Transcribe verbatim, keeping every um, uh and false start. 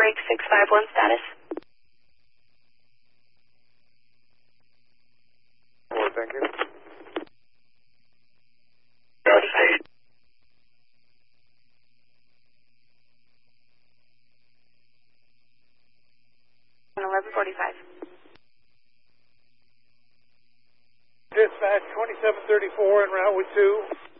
break six five one status. Well, thank you. forty-five. eleven forty-five. Dispatch twenty-seven thirty-four en route with two.